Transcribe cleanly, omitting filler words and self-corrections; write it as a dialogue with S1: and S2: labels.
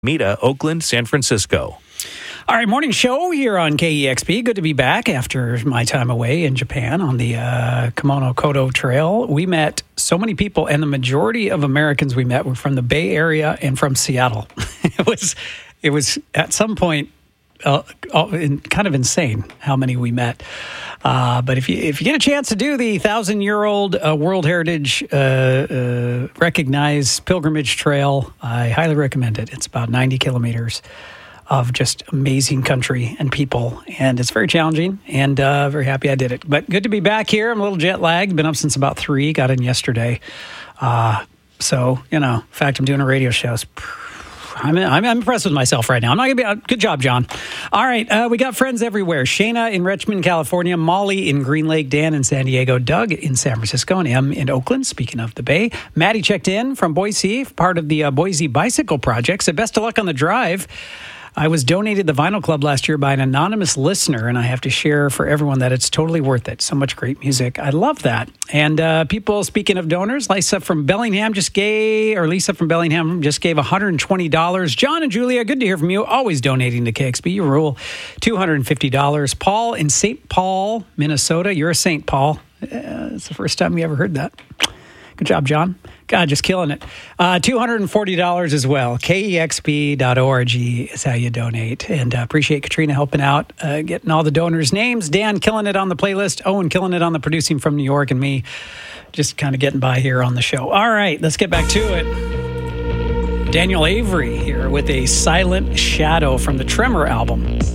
S1: Mita, Oakland, San Francisco.
S2: All right, morning show here on KEXP. Good to be back after my time away in Japan on the Kimono Kodo Trail. We met so many people, and the majority of Americans we met were from the Bay Area and from Seattle. It was at some point kind of insane how many we met. But if you get a chance to do the 1,000-year-old World Heritage recognized pilgrimage trail, I highly recommend it. It's about 90 kilometers of just amazing country and people, and it's very challenging, and very happy I did it. But good to be back here. I'm a little jet lagged. Been up since about 3. Got in yesterday. So, in fact, I'm doing a radio show. I'm impressed with myself right now. I'm not going to be... Good job, John. All right, we got friends everywhere. Shayna in Richmond, California. Molly in Green Lake. Dan in San Diego. Doug in San Francisco. And Em in Oakland, speaking of the Bay. Maddie checked in from Boise, part of the Boise Bicycle Project. So best of luck on the drive. I was donated the Vinyl Club last year by an anonymous listener, and I have to share for everyone that it's totally worth it. So much great music. I love that. And people, speaking of donors, Lisa from Bellingham just gave $120. John and Julia, good to hear from you. Always donating to KXP. You rule. $250. Paul in St. Paul, Minnesota. You're a St. Paul. It's the first time we ever heard that. Good job, John. God, just killing it. $240 as well. KEXP.org is how you donate. And appreciate Katrina helping out, getting all the donors' names. Dan killing it on the playlist. Owen killing it on the producing from New York. And me just kind of getting by here on the show. All right, let's get back to it. Daniel Avery here with a Silent Shadow from the Tremor album.